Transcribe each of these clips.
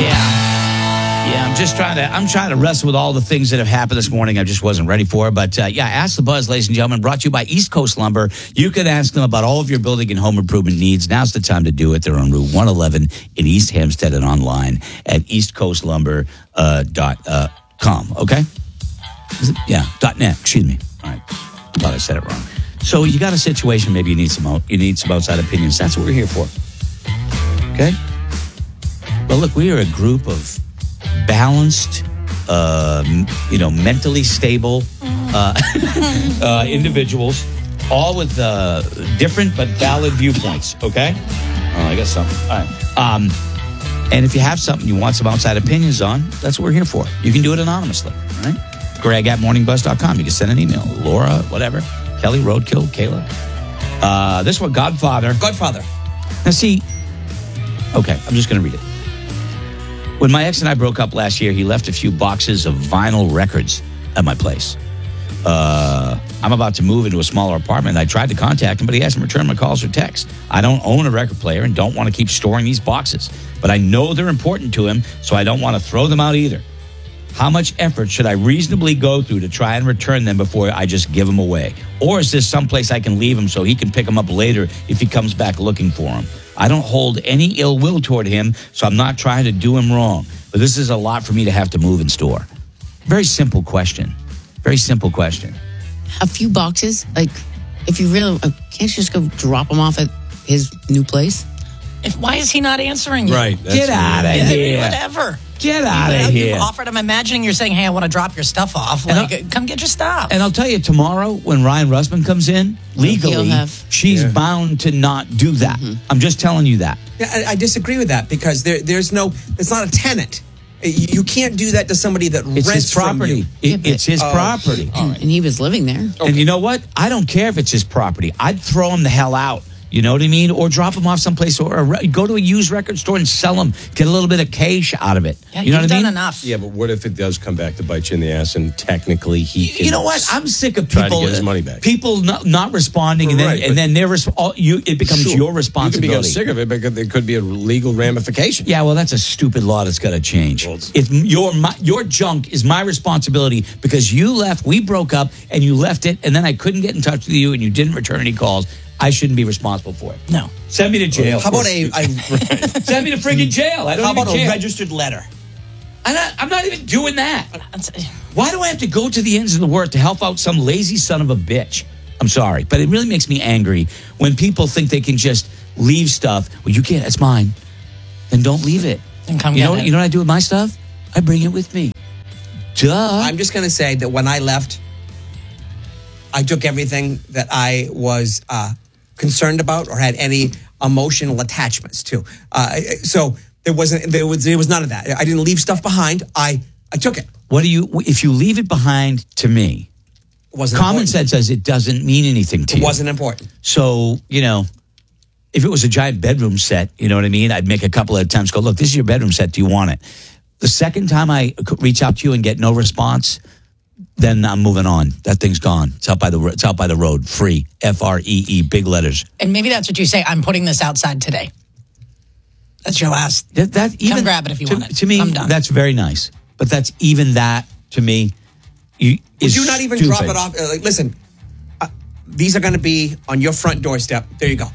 Yeah, I'm trying to wrestle with all the things that have happened this morning. I just wasn't ready for. But Ask the Buzz, ladies and gentlemen, brought to you by East Coast Lumber. You can ask them about all of your building and home improvement needs. Now's the time to do it. They're on Route 111 in East Hampstead and online at eastcoastlumber.com. Okay? .net, excuse me. All right. I thought I said it wrong. So you got a situation, maybe you need some outside opinions. That's what we're here for. Okay? Well, look, we are a group of balanced, mentally stable individuals, all with different but valid viewpoints, okay? Oh, I got something. All right. And if you have something you want some outside opinions on, that's what we're here for. You can do it anonymously, all right? Greg at morningbuzz.com. You can send an email. Laura, whatever. Kelly, Roadkill, Kayla. This one, Godfather. Now, see, okay, I'm just going to read it. When my ex and I broke up last year, he left a few boxes of vinyl records at my place. I'm about to move into a smaller apartment. I tried to contact him, but he hasn't returned my calls or texts. I don't own a record player and don't want to keep storing these boxes, but I know they're important to him, so I don't want to throw them out either. How much effort should I reasonably go through to try and return them before I just give them away? Or is there someplace I can leave them so he can pick them up later if he comes back looking for them? I don't hold any ill will toward him, so I'm not trying to do him wrong. But this is a lot for me to have to move and store. Very simple question. Very simple question. A few boxes? Like, if you really... can't you just go drop them off at his new place? Why is he not answering you? Right. Get out of here. Whatever. Get out of here. You offered him. Imagining you're saying, hey, I want to drop your stuff off. Come get your stuff. And I'll tell you, tomorrow, when Ryan Russman comes in, legally, she's bound to not do that. Mm-hmm. I'm just telling you that. Yeah, I disagree with that because it's not a tenant. You can't do that to somebody that rents his property. From you. It's his property. And he was living there. Okay. And you know what? I don't care if it's his property. I'd throw him the hell out. You know what I mean? Or drop them off someplace, or go to a used record store and sell them. Get a little bit of cash out of it. Yeah, you know what I mean? Done enough. Yeah, but what if it does come back to bite you in the ass and technically he can... You know what? I'm sick of try people... to get his money back. People not responding, and then it becomes your responsibility. You can become sick of it, but there could be a legal ramification. Yeah, well, that's a stupid law that's got to change. If your junk is my responsibility because you left, we broke up, and you left it, and then I couldn't get in touch with you, and you didn't return any calls, I shouldn't be responsible for it. No. Send me to jail. How about send me to friggin' jail? I don't How even about care. a registered letter? I'm not even doing that. Why do I have to go to the ends of the world to help out some lazy son of a bitch? I'm sorry, but it really makes me angry when people think they can just leave stuff. Well, you can't. It's mine. Then don't leave it. And come you get know, it. You know what I do with my stuff? I bring it with me. Duh. I'm just going to say that when I left, I took everything that I was concerned about or had any emotional attachments to. So there was none of that. I didn't leave stuff behind. I took it. If you leave it behind, to me, it wasn't common important. sense says it doesn't mean anything to you. It wasn't important. So, if it was a giant bedroom set, you know what I mean? I'd make a couple of attempts, go, look, this is your bedroom set. Do you want it? The second time I reach out to you and get no response, then I'm moving on. That thing's gone. It's out by the road. Free. FREE, big letters. And maybe that's what you say. I'm putting this outside today. That's your last. Come grab it if you want it. To me, I'm done. that's very nice. But that's even that, to me, Would you not even drop it off? Listen, these are going to be on your front doorstep. There you go.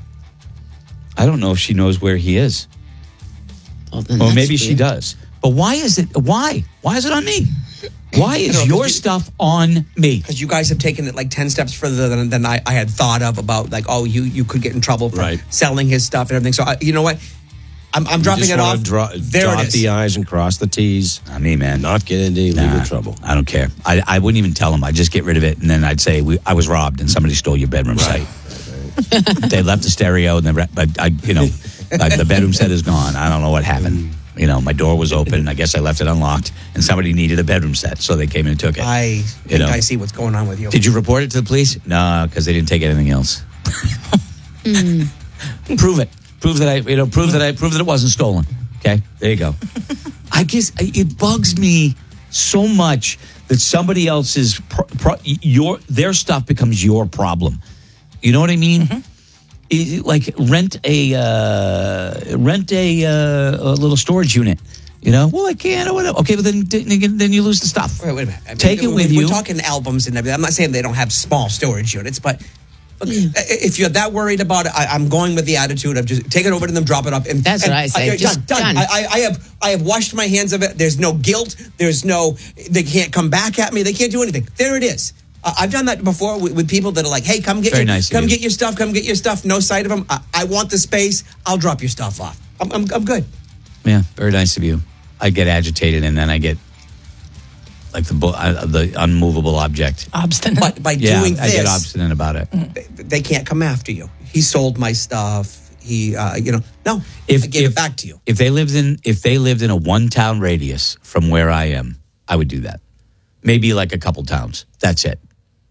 I don't know if she knows where he is. Well, or maybe she does. But why is it? Why? Why is it on me? Why is your stuff on me? Because you guys have taken it like 10 steps further than I had thought of about you could get in trouble for selling his stuff and everything. So you know what? I'm dropping it off. Dot the I's and cross the T's. I mean, man. Not get into legal trouble. I don't care. I wouldn't even tell them. I'd just get rid of it. And then I'd say, I was robbed and somebody stole your bedroom set. They left the stereo and the bedroom set is gone. I don't know what happened. My door was open. I guess I left it unlocked, and somebody needed a bedroom set, so they came in and took it. I think I see what's going on with you. Did you report it to the police? No, because they didn't take anything else. Prove it. Prove that it wasn't stolen. Okay, there you go. I guess it bugs me so much that somebody else's their stuff becomes your problem. You know what I mean? Mm-hmm. Like rent a little storage unit. You know, well, I can't or whatever. Okay, but then you lose the stuff. Wait a minute. I mean, Take it with you. We're talking albums and everything. I'm not saying they don't have small storage units, but look, if you're that worried about it, I'm going with the attitude of just take it over to them, drop it up. And That's what I say. Just done. I have washed my hands of it. There's no guilt. They can't come back at me. They can't do anything. There it is. I've done that before with people that are like, hey, come get get your stuff. Come get your stuff. No sight of them. I want the space. I'll drop your stuff off. I'm good. Yeah, very nice of you. I get agitated and then I get like the unmovable object. Obstinate. But by doing this, I get obstinate about it. They can't come after you. He sold my stuff. He, no, I gave it back to you. If they lived in a 1-town radius from where I am, I would do that. Maybe like a couple towns. That's it.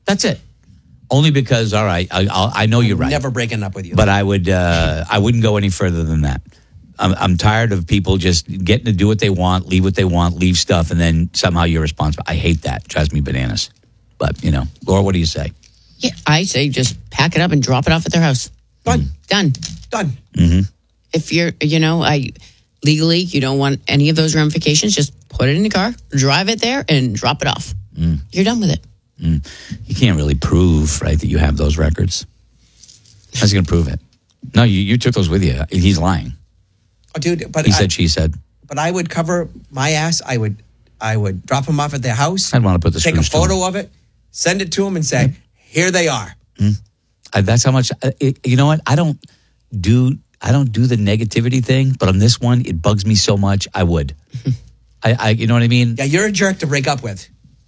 Only because, all right, I know you're right. Never breaking up with you. But I wouldn't go any further than that. I'm tired of people just getting to do what they want, leave stuff, and then somehow you're responsible. I hate that. It drives me bananas. But, Laura, what do you say? Yeah, I say just pack it up and drop it off at their house. Done. Done. Mm-hmm. If you're, legally, you don't want any of those ramifications, just put it in the car, drive it there, and drop it off. You're done with it. You can't really prove, right, that you have those records. How's he going to prove it? No, you took those with you. He's lying. Oh, dude, but she said. But I would cover my ass. I would drop them off at their house. I'd want to put the take a photo of it, send it to them, and say, "Here they are." That's how much. You know what? I don't do the negativity thing, but on this one, it bugs me so much. I would. You know what I mean? Yeah, you're a jerk to break up with.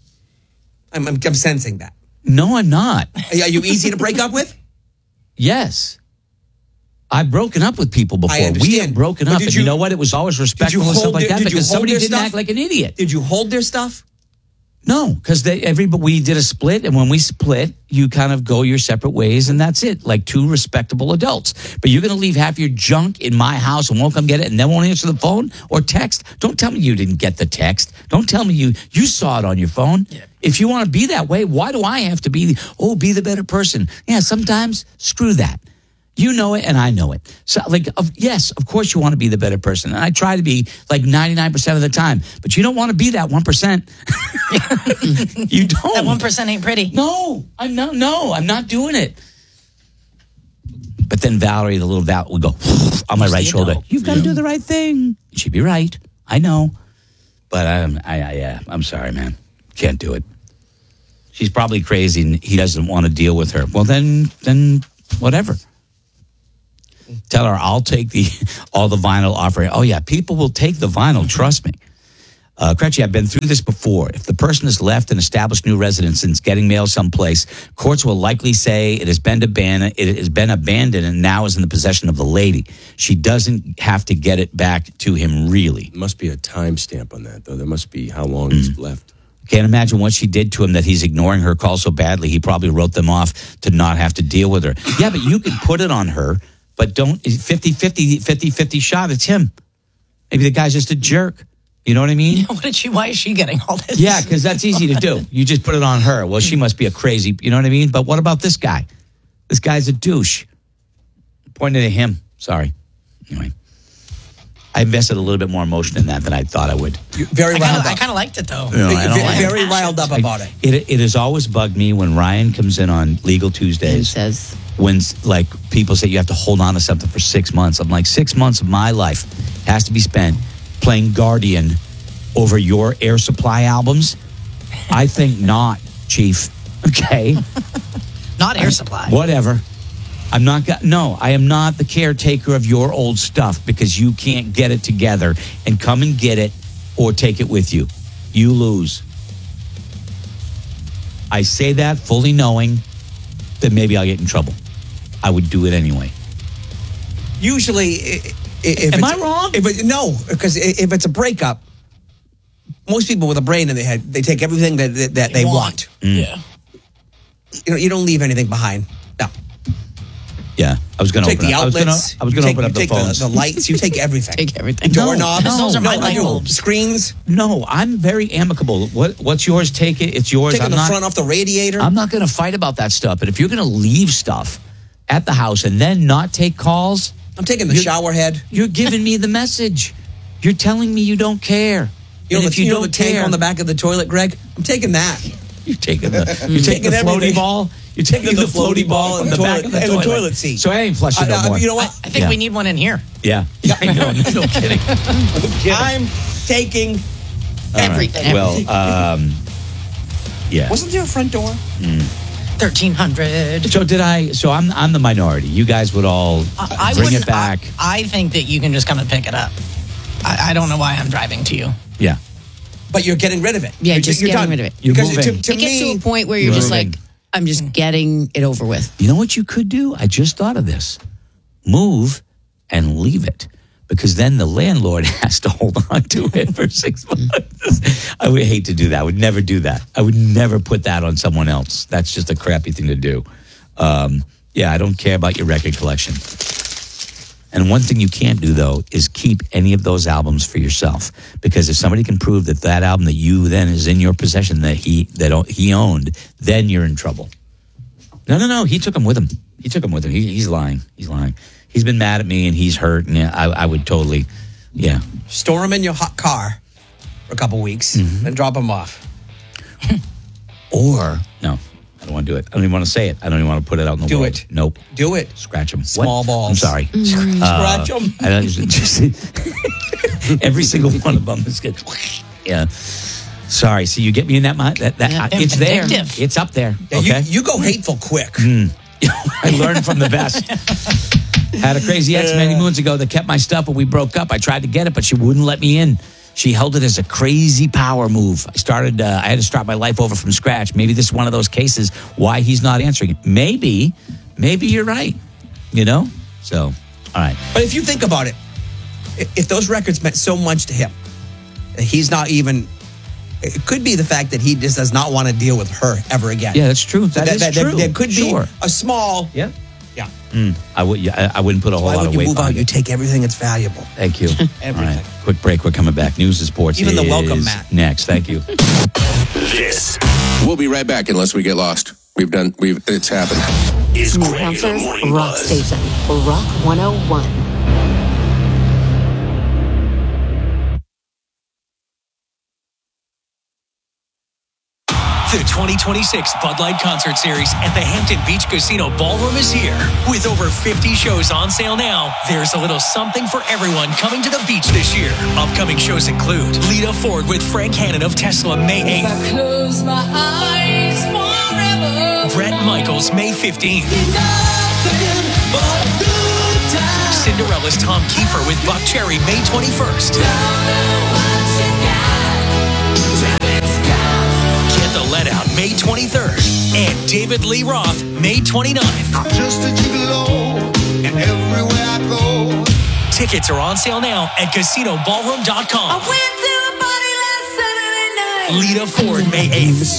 I'm sensing that. No, I'm not. Are you easy to break up with? Yes. I've broken up with people before. I understand. We have broken up. And you know what? It was always respectful and stuff like that because somebody didn't act like an idiot. Did you hold their stuff? No, because we did a split, and when we split, you kind of go your separate ways, and that's it, like two respectable adults. But you're going to leave half your junk in my house and won't come get it, and then won't answer the phone or text? Don't tell me you didn't get the text. Don't tell me you saw it on your phone. Yeah. If you want to be that way, why do I have to be the better person? Yeah, sometimes, screw that. You know it, and I know it. So, yes, of course you want to be the better person. And I try to be like 99% of the time. But you don't want to be that 1%. You don't. That 1% ain't pretty. No, I'm not. No, I'm not doing it. But then Valerie, the little Val, would go on my right shoulder. You've got to do the right thing. She'd be right. I know. But I'm sorry, man. Can't do it. She's probably crazy, and he doesn't want to deal with her. Well, then whatever. Tell her I'll take all the vinyl offering. Oh, yeah, people will take the vinyl. Trust me. Cretchy, I've been through this before. If the person has left an established new residence and is getting mail someplace, courts will likely say it has been abandoned and now is in the possession of the lady. She doesn't have to get it back to him, really. There must be a timestamp on that, though. There must be how long it's left. Can't imagine what she did to him that he's ignoring her calls so badly. He probably wrote them off to not have to deal with her. Yeah, but you could put it on her. But don't 50-50 shot. It's him. Maybe the guy's just a jerk. You know what I mean? Why is she getting all this? Yeah, because that's easy to do. You just put it on her. Well, she must be a crazy. You know what I mean? But what about this guy? This guy's a douche. Pointing at him. Sorry. Anyway, I invested a little bit more emotion in that than I thought I would. Very riled up. I kind of liked it though. Very riled up about it. It has always bugged me when Ryan comes in on Legal Tuesdays. And says, when people say you have to hold on to something for 6 months. I'm like, 6 months of my life has to be spent playing Guardian over your Air Supply albums? I think not, Chief. Okay? Not Air Supply. Whatever. I am not the caretaker of your old stuff because you can't get it together and come and get it or take it with you. You lose. I say that fully knowing that maybe I'll get in trouble. I would do it anyway. Usually, am I wrong? No, because if it's a breakup, most people with a brain in their head, they take everything that they want. Yeah. You don't leave anything behind. No. Yeah, I was going to open the outlets. I was going to open up the phones. The lights. You take everything. Take everything. Doorknobs. Those are my light bulbs. Screens. No, I'm very amicable. What's yours? Take it. It's yours. Taking the front off the radiator. I'm not going to fight about that stuff. But if you're going to leave stuff at the house and then not take calls, I'm taking the shower head. You're giving me the message. You're telling me you don't care. You know, And if you don't the tank care, on the back of the toilet, Greg? I'm taking that. you're taking the floaty everything. ball. You're taking the floaty ball and from the back of the and toilet. the toilet seat. So I ain't flushing no more. You know what? I think we need one in here. Yeah. I know. No kidding. I'm taking All right. everything. Well, yeah. Wasn't there a front door? 1,300. So I'm the minority. You guys would all I bring wouldn't- it back. I think that you can just come and pick it up. I don't know why I'm driving to you. Yeah. But you're getting rid of it. Yeah, You're just getting rid of it. You're Because moving. to It gets to me, a point where you're just Moving. like, I'm just getting it over with. You know what you could do? I just thought of this. Move and leave it. Because then the landlord has to hold on to it for 6 months. I would hate to do that. I would never do that. I would never put that on someone else. That's just a crappy thing to do. Yeah, I don't care about your record collection. And one thing you can't do, though, is keep any of those albums for yourself. Because if somebody can prove that album that you then is in your possession that he owned, then you're in trouble. No. He took them with him. He's lying. He's been mad at me and he's hurt. And I would totally, yeah. store them in your hot car for a couple weeks and drop them off. Or, no, I don't want to do it. I don't even want to say it. I don't even want to put it out in the Do world. it. Nope. Do it. Scratch them. Small balls. I'm sorry. Scratch them. I don't, just, every single one of them is good. Yeah. Sorry. So you get me in that mind? Yeah. It's there. Addictive. It's up there. Okay. You go hateful quick. I learned from the best. Had a crazy ex many moons ago that kept my stuff, but we broke up. I tried to get it, but she wouldn't let me in. She held it as a crazy power move. I had to start my life over from scratch. Maybe this is one of those cases why he's not answering. Maybe you're right. You know? So, all right. But if you think about it, if those records meant so much to him, he's not even. It could be the fact that he just does not want to deal with her ever again. Yeah, that's true. So That is true. There could be Sure. a small. Yeah. Yeah. I wouldn't put a whole Why lot would of you weight move on out? it. You take everything that's valuable. Thank you. Everything. All right. Quick break. We're coming back. News and sports. Even the welcome is mat. Next. Thank you. This We'll be right back unless we get lost. It's happened. is New Greg in the Hampshire's Morning rock Buzz. station, Rock 101. The 2026 Bud Light Concert Series at the Hampton Beach Casino Ballroom is here. With over 50 shows on sale now, there's a little something for everyone coming to the beach this year. Upcoming shows include Lita Ford with Frank Hannon of Tesla May 8th. Close my eyes forever. Brett Michaels May 15th. Nothing but good times. Cinderella's Tom Kiefer with Buck Cherry May 21st. Don't know what you got till it's gone. Get the Let Out May 23rd. And David Lee Roth May 29th. Just a gigolo, and everywhere I go. Tickets are on sale now at casinoballroom.com. I went to a party last Saturday night. Lita Ford May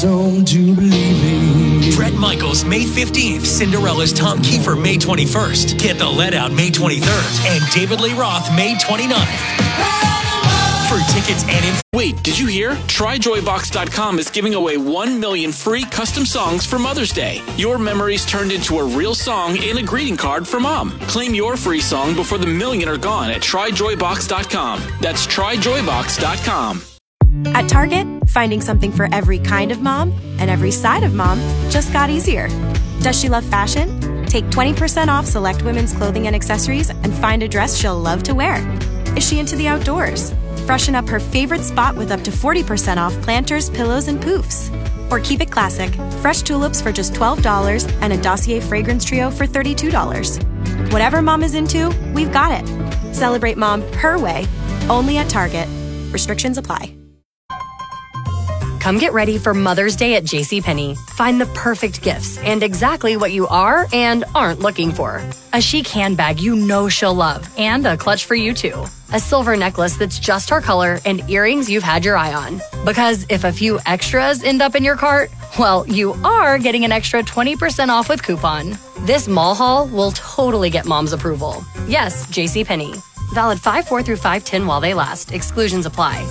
8th. Brett Michaels May 15th. Cinderella's Tom Kiefer May 21st. Get the Let Out May 23rd. And David Lee Roth May 29th. For tickets and info. Wait, did you hear? TryJoyBox.com is giving away 1 million free custom songs for Mother's Day. Your memories turned into a real song and a greeting card for Mom. Claim your free song before the million are gone at TryJoyBox.com. That's TryJoyBox.com. At Target, finding something for every kind of mom and every side of mom just got easier. Does she love fashion? Take 20% off select women's clothing and accessories and find a dress she'll love to wear. Is she into the outdoors? Freshen up her favorite spot with up to 40% off planters, pillows, and poofs. Or keep it classic, fresh tulips for just $12 and a Dossier fragrance trio for $32. Whatever mom is into, we've got it. Celebrate mom her way, only at Target. Restrictions apply. Come get ready for Mother's Day at JCPenney. Find the perfect gifts and exactly what you are and aren't looking for. A chic handbag you know she'll love and a clutch for you too. A silver necklace that's just her color and earrings you've had your eye on. Because if a few extras end up in your cart, well, you are getting an extra 20% off with coupon. This mall haul will totally get mom's approval. Yes, JCPenney. Valid 5/4 through 5/10 while they last. Exclusions apply.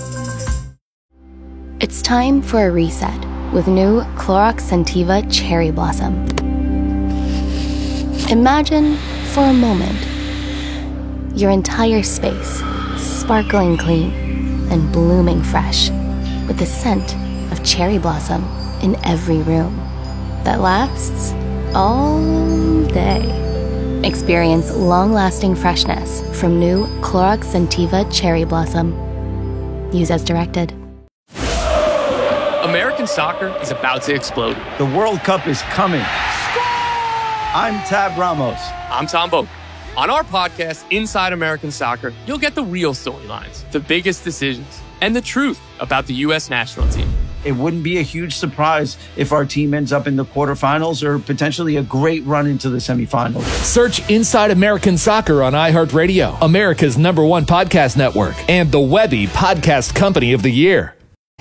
It's time for a reset with new Clorox Scentiva Cherry Blossom. Imagine, for a moment, your entire space sparkling clean, and blooming fresh, with the scent of cherry blossom in every room that lasts all day. Experience long-lasting freshness from new Clorox Scentiva Cherry Blossom. Use as directed. American soccer is about to explode. The World Cup is coming. I'm Tab Ramos. I'm Tom Boak. On our podcast, Inside American Soccer, you'll get the real storylines, the biggest decisions, and the truth about the U.S. national team. It wouldn't be a huge surprise if our team ends up in the quarterfinals or potentially a great run into the semifinals. Search Inside American Soccer on iHeartRadio, America's #1 podcast network, and the Webby Podcast Company of the Year.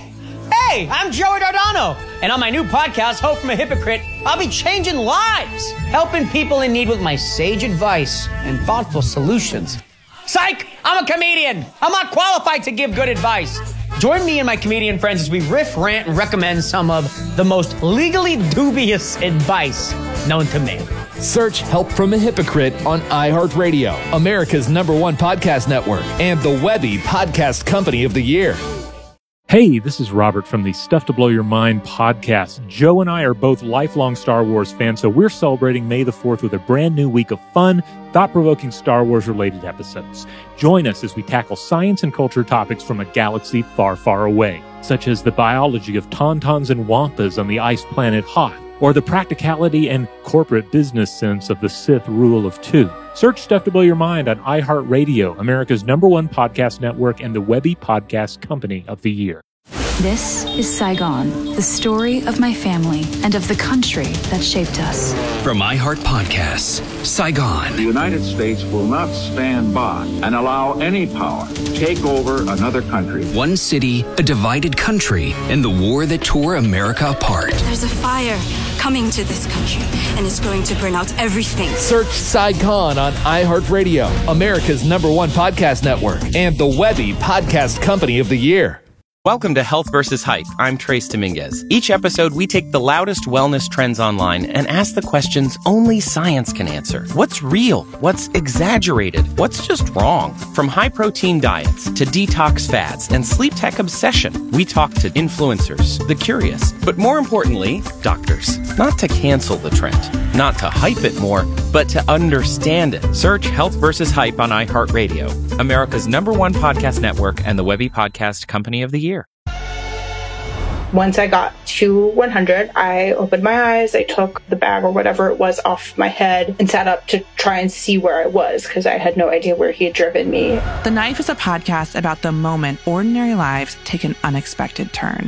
Hey, I'm Joey Dardano, and on my new podcast, Hope from a Hypocrite, I'll be changing lives, helping people in need with my sage advice and thoughtful solutions. Psych! I'm a comedian. I'm not qualified to give good advice. Join me and my comedian friends as we riff, rant, and recommend some of the most legally dubious advice known to man. Search Help from a Hypocrite on iHeartRadio, America's #1 podcast network, and the Webby Podcast Company of the Year. Hey, this is Robert from the Stuff to Blow Your Mind podcast. Joe and I are both lifelong Star Wars fans, so we're celebrating May the 4th with a brand new week of fun, thought-provoking Star Wars-related episodes. Join us as we tackle science and culture topics from a galaxy far, far away, such as the biology of tauntauns and wampas on the ice planet Hoth, or the practicality and corporate business sense of the Sith Rule of Two. Search Stuff to Blow Your Mind on iHeartRadio, America's #1 podcast network, and the Webby Podcast Company of the Year. This is Saigon, the story of my family and of the country that shaped us. From iHeart Podcasts, Saigon. The United States will not stand by and allow any power to take over another country. One city, a divided country, and the war that tore America apart. There's a fire coming to this country, and it's going to burn out everything. Search Saigon on iHeartRadio, America's #1 podcast network, and the Webby Podcast Company of the Year. Welcome to Health vs. Hype. I'm Trace Dominguez. Each episode, we take the loudest wellness trends online and ask the questions only science can answer. What's real? What's exaggerated? What's just wrong? From high-protein diets to detox fads and sleep tech obsession, we talk to influencers, the curious, but more importantly, doctors. Not to cancel the trend, not to hype it more, but to understand it. Search Health vs. Hype on iHeartRadio, America's #1 podcast network, and the Webby Podcast Company of the Year. Once I got to 100, I opened my eyes, I took the bag or whatever it was off my head and sat up to try and see where I was because I had no idea where he had driven me. The Knife is a podcast about the moment ordinary lives take an unexpected turn.